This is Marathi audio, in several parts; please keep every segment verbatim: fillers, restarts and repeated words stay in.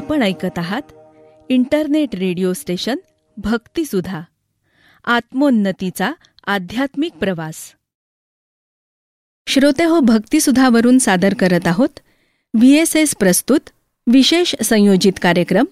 आपण ऐकत आहात इंटरनेट रेडिओ स्टेशन भक्तिसुधा, आत्मोन्नतीचा आध्यात्मिक प्रवास. श्रोते हो, भक्तिसुधावरून सादर करत आहोत व्ही एस एस प्रस्तुत विशेष संयोजित कार्यक्रम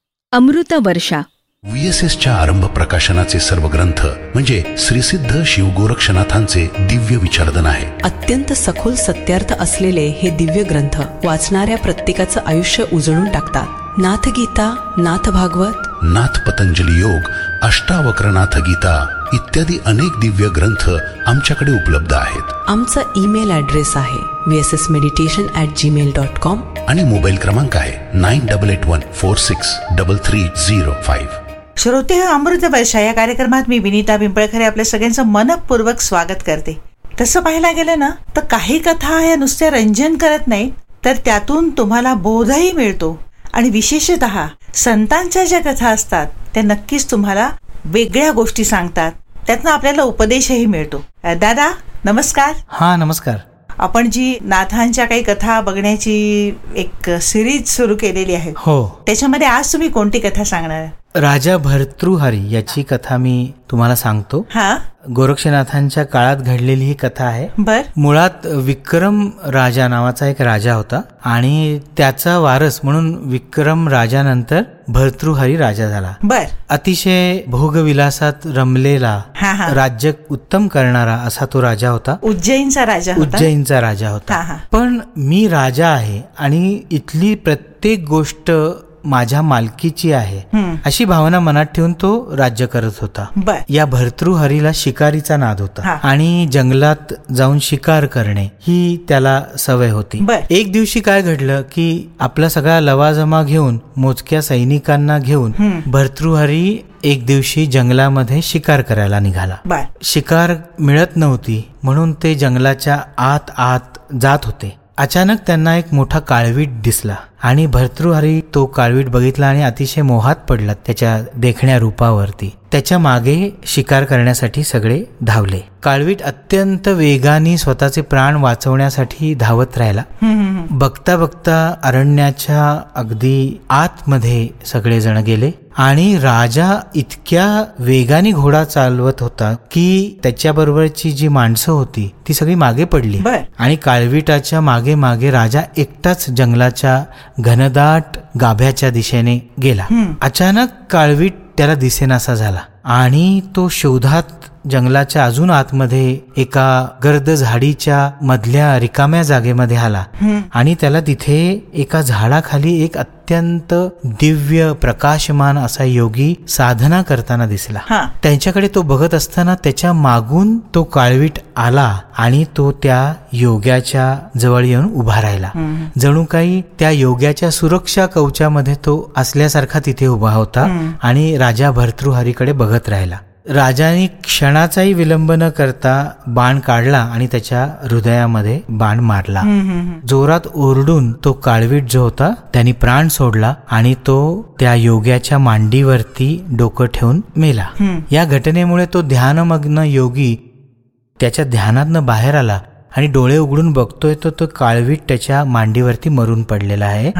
अमृत वर्षा. व्ही एस एसच्या आरंभ प्रकाशनाचे सर्व ग्रंथ म्हणजे श्रीसिद्ध शिवगोरक्षनाथांचे दिव्य विचारधन आहे. अत्यंत सखोल सत्यार्थ असलेले हे दिव्य ग्रंथ वाचणाऱ्या प्रत्येकाचं आयुष्य उजळून टाकतात. नाथ गीता, नाथ भागवत, नाथ पतंजली योग, अष्टावक्रनाथ गीता इत्यादी अनेक दिव्य ग्रंथ आमच्याकडे उपलब्ध आहेत. आमचा ईमेल ॲड्रेस आहे V S S meditation at Gmail dot com आणि मोबाईल क्रमांक आहे nine double eight one four six double three zero five. श्रोते, अमृत वर्षा या कार्यक्रमात मी विनीता पिंपळखरे आपल्या सगळ्यांचं मनपूर्वक स्वागत करते. तसं पाहायला गेलं ना तर काही कथा या नुसत्या रंजन करत नाहीत, तर त्यातून तुम्हाला बोधही मिळतो. आणि विशेषतः संतांच्या ज्या कथा असतात त्या नक्कीच तुम्हाला वेगळ्या गोष्टी सांगतात, त्यातनं आपल्याला उपदेशही मिळतो. दादा नमस्कार. हा नमस्कार. आपण जी नाथांच्या काही कथा बघण्याची एक सिरीज सुरू केलेली आहे, हो, त्याच्यामध्ये आज तुम्ही कोणती कथा सांगणार? राजा भर्तृहरी याची कथा मी तुम्हाला सांगतो. हा, गोरक्षनाथांच्या काळात घडलेली ही कथा आहे. बर. मुळात विक्रम राजा नावाचा एक राजा होता आणि त्याचा वारस म्हणून विक्रम राजानंतर भर्तृहरी राजा झाला. बर. अतिशय भोगविलासात रमलेला, राज्य उत्तम करणारा असा तो राजा होता. उज्जैनचा राजा होता. उज्जैनचा राजा होता. पण मी राजा आहे आणि इथली प्रत्येक गोष्ट माझ्या मालकीची आहे अशी भावना मनात ठेवून तो राज्य करत होता. या भर्तृहरीला शिकारीचा नाद होता आणि जंगलात जाऊन शिकार करणे ही त्याला सवय होती. एक दिवशी काय घडलं की आपला सगळा लवाजमा घेऊन, मोजक्या सैनिकांना घेऊन भर्तृहरी एक दिवशी जंगलामध्ये शिकार करायला निघाला. शिकार मिळत नव्हती म्हणून ते जंगलाच्या आत आत जात होते. अचानक त्यांना एक मोठा काळवीट दिसला आणि भर्तृहरी तो काळवीट बघितला आणि अतिशय मोहात पडला त्याच्या देखण्या रूपावरती. त्याच्या मागे शिकार करण्यासाठी सगळे धावले. काळवीट अत्यंत वेगाने स्वतःचे प्राण वाचवण्यासाठी धावत राहिला. बघता बघता अरण्याच्या अगदी आतमध्ये सगळे जण गेले आणि राजा इतक्या वेगाने घोडा चालवत होता की त्याच्याबरोबरची जी माणसं होती ती सगळी मागे पडली आणि काळवीटाच्या मागे मागे राजा एकटाच जंगलाच्या घनदाट गाभ्याच्या दिशेने गेला. अचानक काळवीट त्याला दिसेनासा झाला आणि तो शोधात जंगलाच्या अजून आतमध्ये एका गर्द झाडीच्या मधल्या रिकाम्या जागेमध्ये आला आणि त्याला तिथे एका झाडाखाली एक अत्यंत दिव्य प्रकाशमान असा योगी साधना करताना दिसला. त्यांच्याकडे तो बघत असताना त्याच्या मागून तो काळवीट आला आणि तो त्या योग्याच्या जवळ येऊन उभा राहिला. जणू काही त्या योग्याच्या सुरक्षा कवचामध्ये तो असल्यासारखा तिथे उभा होता आणि राजा भर्तृहरीकडे बघत राहिला. राजाने क्षणाचाही विलंब न करता बाण काढला आणि त्याच्या हृदयामध्ये बाण मारला. जोरात ओरडून तो काळवीट जो होता त्याने प्राण सोडला आणि तो त्या योग्याच्या मांडीवरती डोकं ठेवून मेला. या घटनेमुळे तो ध्यानमग्न योगी त्याच्या ध्यानातनं बाहेर आला आणि डोळे उघडून बघतोय तो तो काळवीट त्याच्या मांडीवरती मरून पडलेला आहे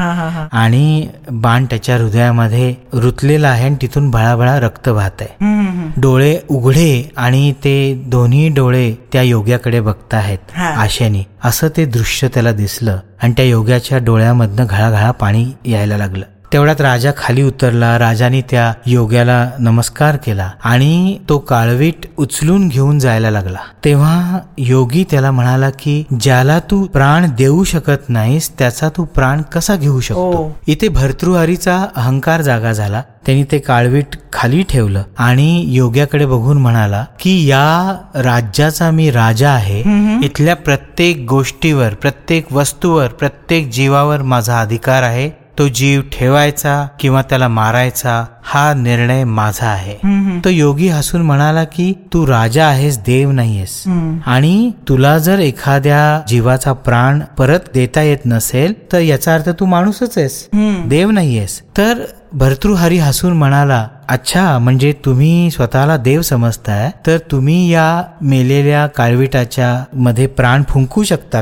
आणि बाण त्याच्या हृदयामध्ये रुतलेला आहे आणि तिथून भळाभळा रक्त वाहत आहे. डोळे उघडे आणि ते दोन्ही डोळे त्या योग्याकडे बघताहेत आशेने. असं ते दृश्य त्याला दिसलं आणि त्या योग्याच्या डोळ्यामधनं घळाघळा पाणी यायला लागलं. तेवढ्यात राजा खाली उतरला. राजाने त्या योग्याला नमस्कार केला आणि तो काळवीट उचलून घेऊन जायला लागला. तेव्हा योगी त्याला म्हणाला की ज्याला तू प्राण देऊ शकत नाहीस त्याचा तू प्राण कसा घेऊ शकतो. इथे भर्तृहरीचा अहंकार जागा झाला. त्यांनी ते काळवीट खाली ठेवलं आणि योग्याकडे बघून म्हणाला की या राज्याचा मी राजा आहे. इथल्या प्रत्येक गोष्टीवर, प्रत्येक वस्तूवर, प्रत्येक जीवावर माझा अधिकार आहे. तो जीव ठेवायचा किंवा त्याला मारायचा हा निर्णय माझा आहे. तो योगी हसून म्हणाला की तू राजा आहेस, देव नाहीयेस आणि तुला जर एखाद्या जीवाचा प्राण परत देता येत नसेल तर याचा अर्थ तू माणूसच आहेस, देव नाहीयेस. तर भर्तृहरी हसून म्हणाला, अच्छा, म्हणजे तुम्ही स्वतःला देव समजताय तर तुम्ही या मेलेल्या काळविटाच्या मध्ये प्राण फुंकू शकता का.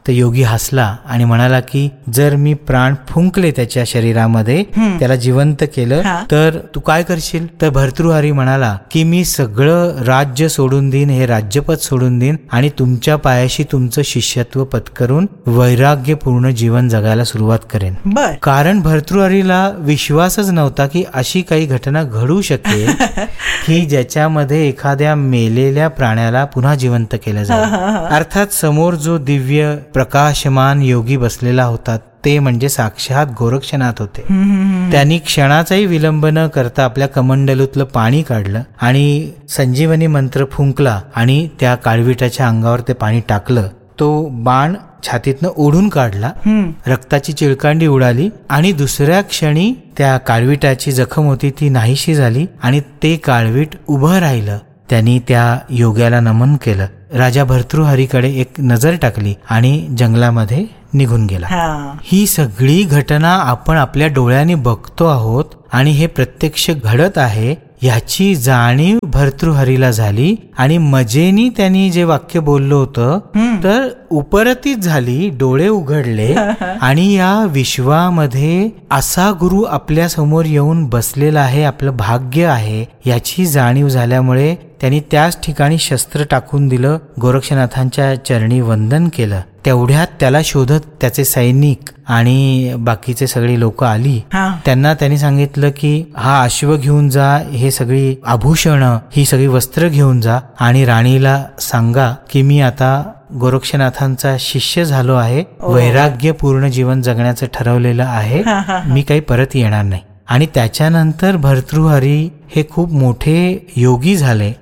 तर योगी हसला आणि म्हणाला की जर मी प्राण फुंकले त्याच्या शरीरामध्ये, त्याला जिवंत केलं तर तू काय करशील? तर भर्तृहरी म्हणाला की मी सगळं राज्य सोडून देईन, हे राज्यपद सोडून देईन आणि तुमच्या पायाशी तुमचं शिष्यत्व पत्करून वैराग्यपूर्ण जीवन जगायला सुरुवात करेन. कारण भर्तृहरीला विश्वासच नव्हता की अशी काही घटना घडू शकेल की ज्याच्यामध्ये एखाद्या मेलेल्या प्राण्याला पुन्हा जिवंत केलं जाईल. अर्थात समोर जो दिव्य प्रकाशमान योगी बसलेला होता ते म्हणजे साक्षात गोरक्षनाथ होते. त्यांनी क्षणाचाही विलंब न करता आपल्या कमंडलूतलं पाणी काढलं आणि संजीवनी मंत्र फुंकला आणि त्या काळविटाच्या अंगावर ते पाणी टाकलं. तो बाण छातीतनं ओढून काढला, रक्ताची चिळकांडी उडाली आणि दुसऱ्या क्षणी त्या काळविटाची जखम होती ती नाहीशी झाली आणि ते काळवीट उभं राहिलं. त्यांनी त्या योग्याला नमन केलं. राजा भर्तृहरीकडे एक नजर टाकली आणि जंगलामध्ये निघून गेला. ही सगळी घटना आपण आपल्या डोळ्यांनी बघतो आहोत आणि हे प्रत्यक्ष घडत आहे याची जाणीव भर्तृहरीला झाली आणि मजेनी त्यांनी जे वाक्य बोललो होतं तर उपरतीच झाली, डोळे उघडले आणि या विश्वामध्ये असा गुरु आपल्या समोर येऊन बसलेला आहे, आपलं भाग्य आहे याची जाणीव झाल्यामुळे त्यांनी त्याच ठिकाणी शस्त्र टाकून दिलं, गोरक्षनाथांच्या चरणी वंदन केलं. तेवढ्यात त्याला शोधत त्याचे सैनिक आणि बाकीचे सगळी लोक आली. त्यांना त्यांनी सांगितलं की हा अश्व घेऊन जा, हे सगळी आभूषण, ही सगळी वस्त्र घेऊन जा आणि राणीला सांगा की मी आता गोरक्षनाथांचा शिष्य झालो आहे, वैराग्यपूर्ण जीवन जगण्याचं ठरवलेलं आहे, मी काही परत येणार नाही. आणि त्याच्यानंतर भर्तृहरी हे खूप मोठे योगी झाले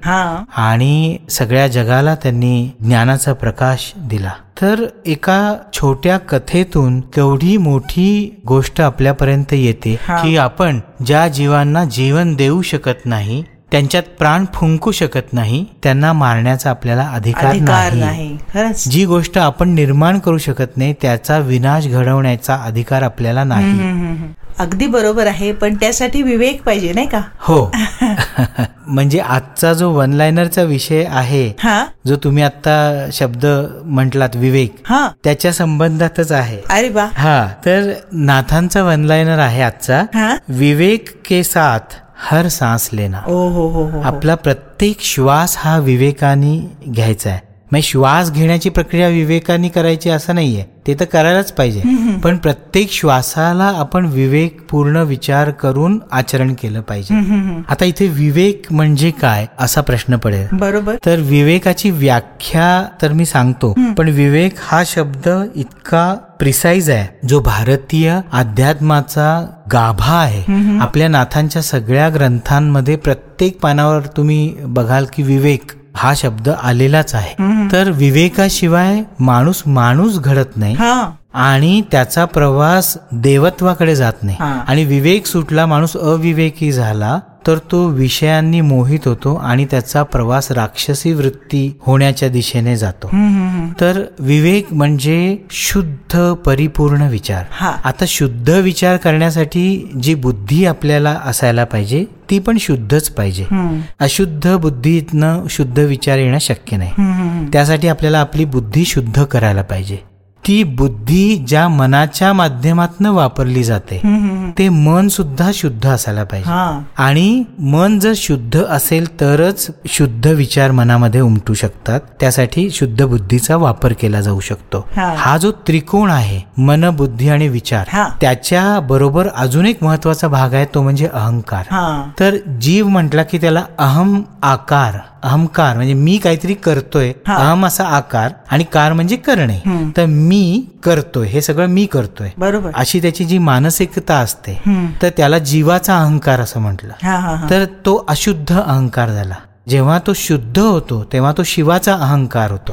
आणि सगळ्या जगाला त्यांनी ज्ञानाचा प्रकाश दिला. तर एका छोट्या कथेतून केवढी मोठी गोष्ट आपल्यापर्यंत येते की आपण ज्या जीवांना जीवन देऊ शकत नाही, त्यांच्यात प्राण फुंकू शकत नाही, त्यांना मारण्याचा आपल्याला अधिकार नाही. जी गोष्ट आपण निर्माण करू शकत नाही त्याचा विनाश घडवण्याचा अधिकार आपल्याला नाही. अगदी बरोबर आहे, पण त्यासाठी विवेक पाहिजे नाही का? हो. म्हणजे आजचा जो वन लायनरचा विषय आहे, जो तुम्ही आता शब्द म्हटलात विवेक, त्याच्या संबंधातच आहे. अरे वा. हा, तर नाथांचा वन लायनर आहे आजचा, विवेक के साथ हर सांस लेना. ओ हो हो हो. आपला प्रत्येक श्वास हा विवेकाने घ्यायचा आहे. म्हणजे श्वास घेण्याची प्रक्रिया विवेकाने करायची असं नाहीये, ते तर करायलाच पाहिजे, पण प्रत्येक श्वासाला आपण विवेकपूर्ण विचार करून आचरण केलं पाहिजे. आता इथे विवेक म्हणजे काय असा प्रश्न पडेल. बरोबर. तर विवेकाची व्याख्या तर मी सांगतो, पण विवेक हा शब्द इतका प्रिसाइज आहे, जो भारतीय अध्यात्माचा गाभा आहे. आपल्या नाथांच्या सगळ्या ग्रंथांमध्ये प्रत्येक पानावर तुम्ही बघाल की विवेक हा शब्द आलेलाच आहे. तर विवेकाशिवाय माणूस माणूस घडत नाही आणि त्याचा प्रवास देवत्वाकडे जात नाही. आणि विवेक सुटला, माणूस अविवेकी झाला तर तो विषयांनी मोहित होतो आणि त्याचा प्रवास राक्षसी वृत्ती होण्याच्या दिशेने जातो. तर विवेक म्हणजे शुद्ध परिपूर्ण विचार. आता शुद्ध विचार करण्यासाठी जी बुद्धी आपल्याला असायला पाहिजे ती पण शुद्धच पाहिजे. अशुद्ध बुद्धीतनं शुद्ध विचार येणं शक्य नाही. त्यासाठी आपल्याला आपली बुद्धी शुद्ध करायला पाहिजे. ती बुद्धी ज्या मनाच्या माध्यमातून वापरली जाते ते मन सुद्धा शुद्ध असायला पाहिजे. आणि मन जर शुद्ध असेल तरच शुद्ध विचार मनामध्ये उमटू शकतात. त्यासाठी शुद्ध बुद्धीचा वापर केला जाऊ शकतो. हा जो त्रिकोण आहे मन, बुद्धी आणि विचार, त्याच्या बरोबर अजून एक महत्वाचा भाग आहे, तो म्हणजे अहंकार. तर जीव म्हटला की त्याला अहम आकार, अहंकार म्हणजे मी काहीतरी करतोय, अहम असा आकार आणि कार म्हणजे करणे. तर मी करतोय, हे सगळं मी करतोय, बरोबर, अशी त्याची जी मानसिकता असते तर त्याला जीवाचा अहंकार असं म्हटलं. तर तो अशुद्ध अहंकार झाला. जेव्हा तो शुद्ध होतो तेव्हा तो शिवाचा अहंकार होतो.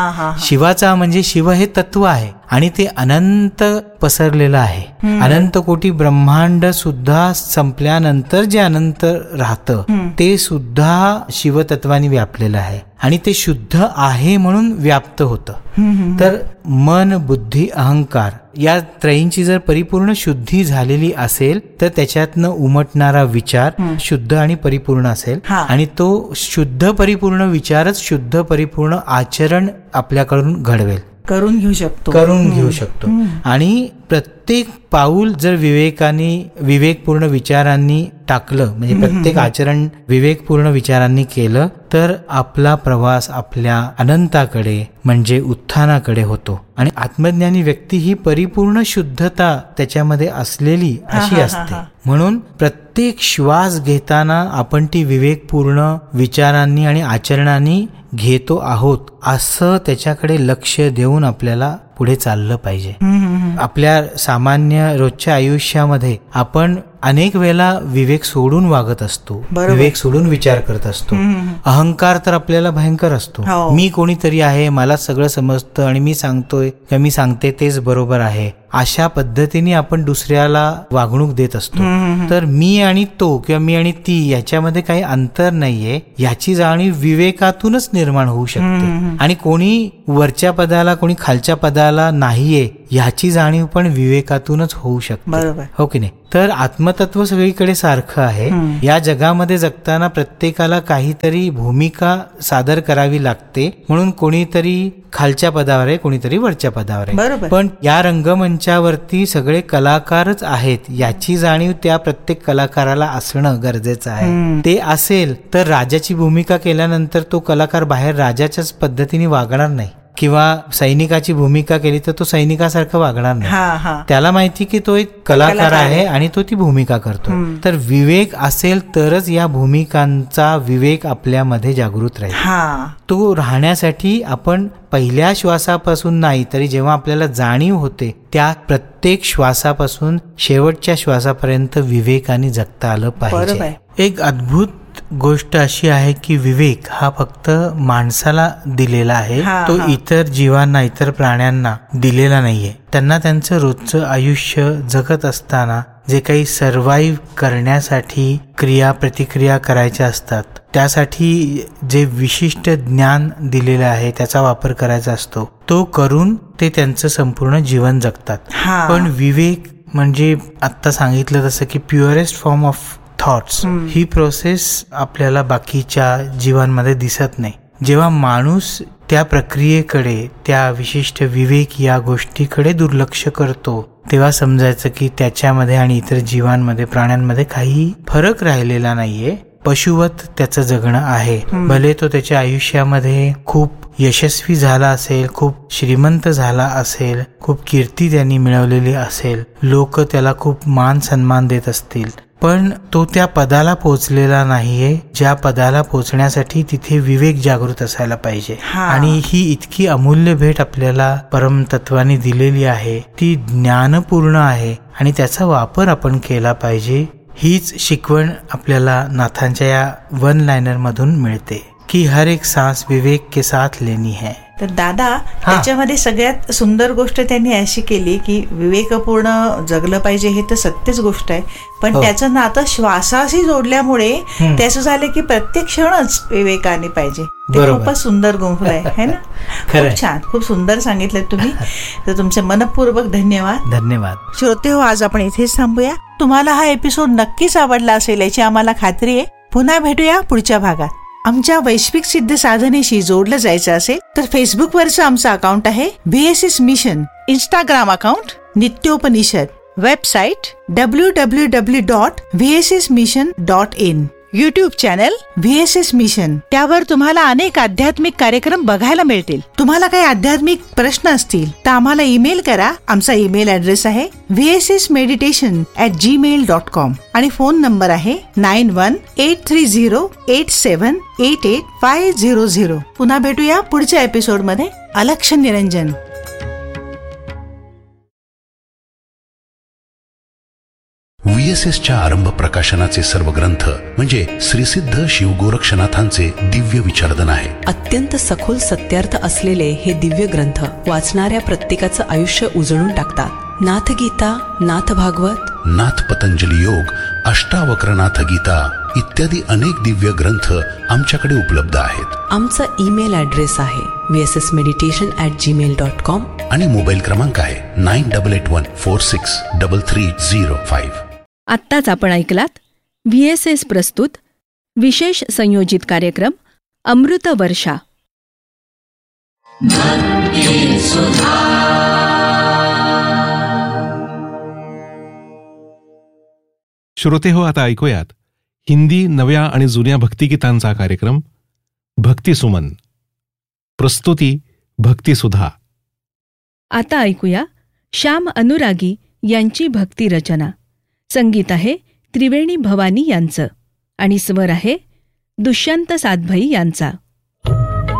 शिवाचा म्हणजे शिव हे तत्व आहे आणि ते अनंत पसरलेलं आहे. अनंत कोटी ब्रह्मांड सुद्धा संपल्यानंतर जे अनंत राहतं ते सुद्धा शिवतत्वाने व्यापलेलं आहे आणि ते शुद्ध आहे म्हणून व्याप्त होतं. तर मन, बुद्धी, अहंकार या त्रयींची जर परिपूर्ण शुद्धी झालेली असेल तर त्याच्यातनं उमटणारा विचार शुद्ध आणि परिपूर्ण असेल आणि तो शुद्ध परिपूर्ण विचारच शुद्ध परिपूर्ण आचरण आपल्याकडून घडवेल. करून घेऊ शकतो करून घेऊ शकतो आणि प्रत्येक पाऊल जर विवेकाने विवेकपूर्ण विचारांनी टाकलं, म्हणजे प्रत्येक आचरण विवेकपूर्ण विचारांनी केलं, तर आपला प्रवास आपल्या अनंताकडे म्हणजे उत्थानाकडे होतो. आणि आत्मज्ञानी व्यक्ती ही परिपूर्ण शुद्धता त्याच्यामध्ये असलेली अशी असते. म्हणून प्रत्येक श्वास घेताना आपण ती विवेकपूर्ण विचारांनी आणि आचरणांनी घेतो आहोत असं त्याच्याकडे लक्ष देऊन आपल्याला पुढे चाललं पाहिजे. आपल्या सामान्य रोजच्या आयुष्यामध्ये आपण अनेक वेळेला विवेक सोडून वागत असतो, विवेक सोडून विचार करत असतो. अहंकार तर आपल्याला भयंकर असतो. मी कोणीतरी आहे, मला सगळं समजतं आणि मी सांगतोय किंवा मी सांगते तेच बरोबर आहे, अशा पद्धतीने आपण दुसऱ्याला वागणूक देत असतो. तर मी आणि तो किंवा मी आणि ती याच्यामध्ये काही अंतर नाहीये याची जाणीव विवेकातूनच निर्माण होऊ शकते. आणि कोणी वरच्या पदाला कोणी खालच्या पदाला नाहीये ह्याची जाणीव पण विवेकातूनच होऊ शकते, हो की नाही. तर आत्मतत्व सगळीकडे सारखं आहे. या जगामध्ये जगताना प्रत्येकाला काहीतरी भूमिका सादर करावी लागते, म्हणून कोणीतरी खालच्या पदावर आहे, कोणीतरी वरच्या पदावर आहे. पण या रंगमंचावरती सगळे कलाकारच आहेत याची जाणीव त्या प्रत्येक कलाकाराला असणं गरजेचं आहे. ते असेल तर राजाची भूमिका केल्यानंतर तो कलाकार बाहेर राजाच्याच पद्धतीने वागणार नाही, किंवा सैनिकाची भूमिका केली तर तो सैनिकासारखं वागणार नाही. त्याला माहिती की तो एक कलाकार आहे आणि तो ती भूमिका करतो. तर विवेक असेल तरच या भूमिकांचा विवेक आपल्यामध्ये जागृत राहील. तो राहण्यासाठी आपण पहिल्या श्वासापासून नाही तरी जेव्हा आपल्याला जाणीव होते त्या प्रत्येक श्वासापासून शेवटच्या श्वासापर्यंत विवेकाने जगता आलं पाहिजे. एक अद्भुत गोष्ट अशी आहे की विवेक हा फक्त माणसाला दिलेला आहे, तो इतर जीवांना इतर प्राण्यांना दिलेला नाहीये. त्यांना त्यांचं रोजचं आयुष्य जगत असताना जे काही सर्व्हाइव्ह करण्यासाठी क्रिया प्रतिक्रिया करायच्या असतात त्यासाठी जे विशिष्ट ज्ञान दिलेलं आहे त्याचा वापर करायचा असतो, तो करून ते त्यांचं संपूर्ण जीवन जगतात. पण विवेक म्हणजे आता सांगितलं तसं की purest form of thoughts he process आपल्याला बाकीच्या जीवांमध्ये दिसत नाही. जेव्हा माणूस त्या प्रक्रियेकडे त्या विशिष्ट विवेक या गोष्टीकडे दुर्लक्ष करतो तेव्हा समजायचं की त्याच्यामध्ये आणि इतर जीवांमध्ये प्राण्यांमध्ये काही फरक राहिलेला नाहीये. पशुवत त्याचं जगणं आहे. भले तो त्याच्या आयुष्यामध्ये खूप यशस्वी झाला असेल, खूप श्रीमंत झाला असेल, खूप कीर्ती त्यांनी मिळवलेली असेल, लोक त्याला खूप मान सन्मान देत असतील, पण तो त्या पदाला पोहोचलेला नाहीये ज्या पदाला पोहोचण्यासाठी तिथे विवेक जागृत असायला पाहिजे. आणि ही इतकी अमूल्य भेट आपल्याला परमतत्वाने दिलेली आहे, ती ज्ञानपूर्ण आहे आणि त्याचा वापर आपण केला पाहिजे. हीच शिकवण आपल्याला नाथांच्या या वन लायनर मधून मिळते की हर एक सांस विवेक के साथ लेनी है. तर दादा त्याच्यामध्ये सगळ्यात सुंदर गोष्ट त्यांनी अशी केली की विवेकपूर्ण जगलं पाहिजे हे तर सत्यच गोष्ट आहे, पण त्याचं नातं श्वासाशी जोडल्यामुळे त्याचं झालं की प्रत्येक क्षणच विवेकाने पाहिजे. ते खूपच सुंदर गुंफलं आहे ना. खूप छान, खूप सुंदर सांगितलं तुम्ही. तर तुमचे मनपूर्वक धन्यवाद. धन्यवाद श्रोते हो, आज आपण इथेच थांबूया. तुम्हाला हा एपिसोड नक्कीच आवडला असेल याची आम्हाला खात्री आहे. पुन्हा भेटूया पुढच्या भागात. आमच्या वैश्विक सिद्ध साधनेशी जोडलं जायचं असेल तर फेसबुकवरचं आमचं अकाउंट आहे V S S mission, Instagram account नित्योपनिषद, website W W W dot V S S mission dot in, YouTube channel V S S mission. त्यावर तुम्हाला अनेक आध्यात्मिक कार्यक्रम बघायला मिळतील. तुम्हाला काही आध्यात्मिक प्रश्न असतील तर आम्हाला ईमेल करा. आमचा ईमेल ऍड्रेस आहे V S S meditation at Gmail dot com आणि फोन नंबर आहे nine one eight three zero eight सेवन eight eight five zero zero. पुन्हा भेटूया पुढच्या एपिसोड मध्ये. अलक्ष निरंजन. व्ही एस एसच्या आरंभ प्रकाशनाचे सर्व ग्रंथ म्हणजे श्रीसिद्ध शिव गोरक्षनाथांचे दिव्य विचारधन आहे. अत्यंत सखोल सत्यार्थ असलेले हे दिव्य ग्रंथ वाचणाऱ्या प्रत्येकाचं आयुष्य उजळून टाकतात. नाथ गीता, नाथ भागवत, नाथ पतंजली योग, अष्टावक्रनाथ गीता इत्यादी अनेक दिव्य ग्रंथ आमच्याकडे उपलब्ध आहेत. आमचा ईमेल ऍड्रेस आहे V S S meditation at Gmail dot com आणि मोबाईल क्रमांक आहे nine double eight one four six double three zero five. आत्ताच आपण ऐकलात व्ही एस एस प्रस्तुत विशेष संयोजित कार्यक्रम अमृत वर्षा. श्रोते हो, आता ऐकूयात हिंदी नव्या आणि जुन्या भक्तिगीतांचा कार्यक्रम भक्ती सुमन. प्रस्तुती भक्तिसुधा. आता ऐकूया श्याम अनुरागी यांची भक्ती रचना. संगीत आहे त्रिवेणी भवानी यांचं आणि स्वर आहे दुष्यंत सातभाई यांचा.